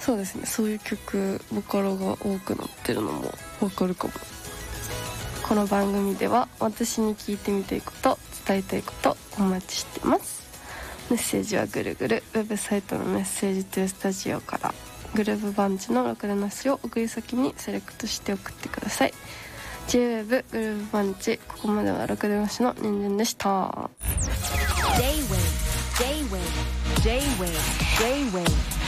そうですね、そういう曲ボカロが多くなってるのもわかるかも。この番組では私に聞いてみたいこと、伝えたいことお待ちしてます。メッセージはぐるぐるウェブサイトのメッセージトゥースタジオから、グルーブバンチのろくでなしを送り先にセレクトして送ってください。 J-WAVE グルーブバンチ、ここまではろくでなしのニンジンでした。 J-WAVE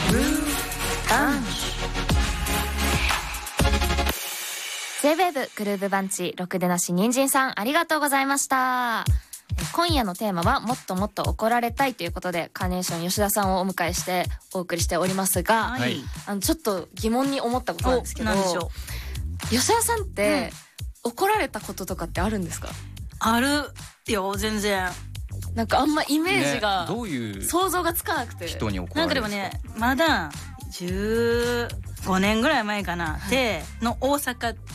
J-WAVE グルーブバンチ、ろくでなしにんじんさん、ありがとうございました。今夜のテーマはもっともっと怒られたいということで、カーネーション吉田さんをお迎えしてお送りしておりますが、はい、ちょっと疑問に思ったことなんですけど、 何でしょう。吉田さんって、怒られたこととかってあるんですか？ あるよ、全然。 なんかあんまイメージが、 どういう想像がつかなくて、 人に怒られるんですか？ なんかでもね、まだ15年ぐらい前かな、での大阪って、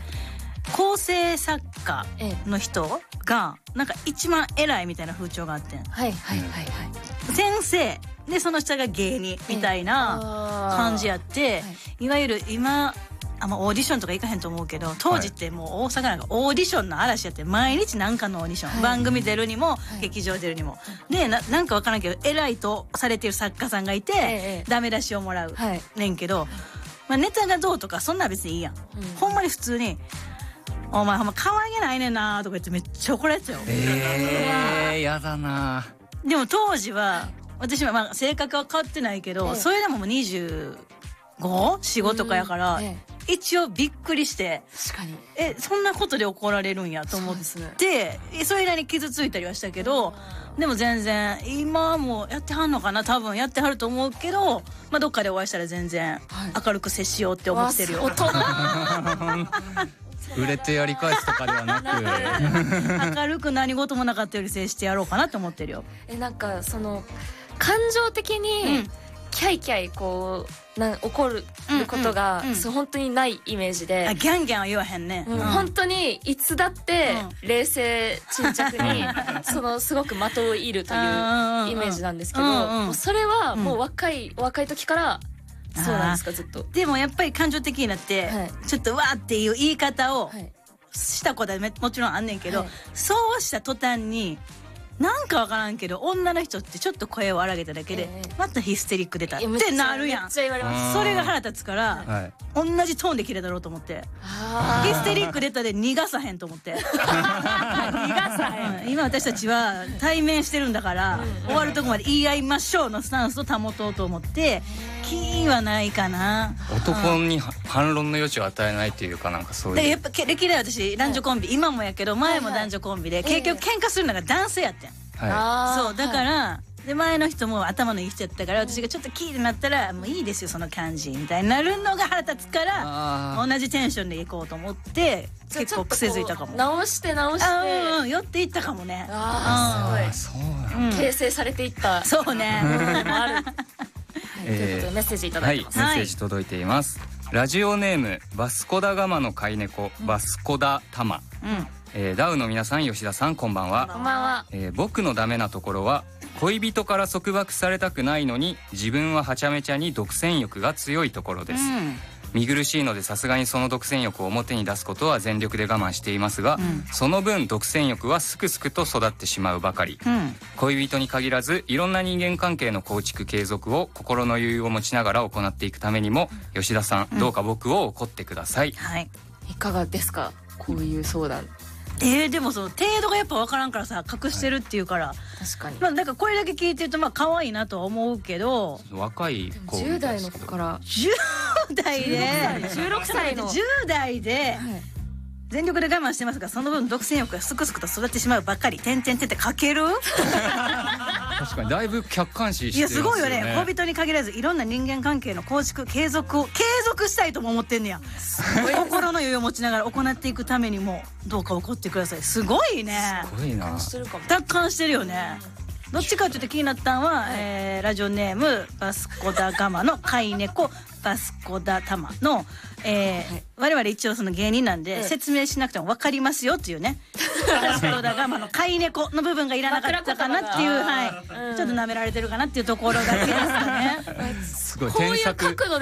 構成作家の人がなんか一番偉いみたいな風潮があってん。先生でその下が芸人みたいな感じやって、いわゆる今オーディションとか行かへんと思うけど、当時ってもう大阪なんかオーディションの嵐やって、毎日なんかのオーディション、番組出るにも、劇場出るにもで、なんか分からんけど偉いとされてる作家さんがいて、ダメ出しをもらうねんけど、ネタがどうとかそんな別にいいやん、ほんまに普通に「お前ほんま可愛げないねんな」とか言ってめっちゃ怒られてたよ。 やだな。 でも当時は私は性格は変わってないけど、それでももう25、4、5とかやから、一応びっくりして、 確かにそんなことで怒られるんやと思って、それなりに傷ついたりはしたけど、でも全然今もやってはんのかな、多分やってはると思うけど、どっかでお会いしたら全然明るく接しようって思ってるよ。 大人売れてやり返すとかではなく明るく何事もなかったより接してやろうかなと思ってるよ。 なんかその感情的にキャイキャイこう怒ることが本当にないイメージで、 ギャンギャンは言わへんね。 本当にいつだって冷静沈着にすごく的を射るというイメージなんですけど、それはもう若い時からそうなんですか？ずっと。 でもやっぱり感情的になって、ちょっとわーっていう言い方をしたことはもちろんあんねんけど、そうした途端になんかわからんけど、女の人ってちょっと声を荒げただけで、またヒステリック出たってなるやん。 めっちゃ言われます。 それが腹立つから、同じトーンで切れたろうと思って、ヒステリック出たで逃がさへんと思って。逃がさへん。今私たちは対面してるんだから、終わるとこまで言い合いましょうのスタンスを保とうと思って、気はないかな。 男に反論の余地を与えないというか、なんかそういう。 でやっぱ歴代私男女コンビ、今もやけど前も男女コンビで、結局喧嘩するのが男性やってん。そうだから、で前の人も頭のいい人やったから、私がちょっとキーってなったら、もういいですよその感じみたいになるのが腹立つから、同じテンションでいこうと思って結構癖づいたかも。 直して寄っていったかもね。 すごい形成されていった。 そうね。 ということでメッセージいただいてます。 メッセージ届いています。ラジオネームバスコダガマの飼い猫、バスコダタマ。ダウの皆さん、吉田さん、こんばんは。 こんばんは。 僕のダメなところは、恋人から束縛されたくないのに自分ははちゃめちゃに独占欲が強いところです。見苦しいのでさすがにその独占欲を表に出すことは全力で我慢していますが、その分独占欲はすくすくと育ってしまうばかり。恋人に限らずいろんな人間関係の構築継続を心の余裕を持ちながら行っていくためにも、吉田さん、どうか僕を怒ってください。 いかがですか、こういう相談。 でもその程度がやっぱ分からんからさ、隠してるっていうから、 確かにだからこれだけ聞いてると可愛いなとは思うけど、 若い子 10代の子から 10代で 16歳の 10代で全力で我慢してますが、その分独占欲がすくすくと育ってしまうばっかり。てんてんてんって書ける？ 確かにだいぶ客観視してますよね。 いやすごいよね。恋人に限らずいろんな人間関係の構築継続したいとも思ってんねや。心の余裕を持ちながら行っていくためにもどうか怒ってください。すごいね。 すごいな。 達観してるよね。どっちかというと気になったのは、ラジオネームバスコダガマの飼い猫バスコダタマの、我々一応その芸人なんで、説明しなくても分かりますよっていうね、バスコダガマの飼い猫の部分がいらなかったかなっていう、ちょっと舐められてるかなっていうところだけですかね。 すごいこういう角度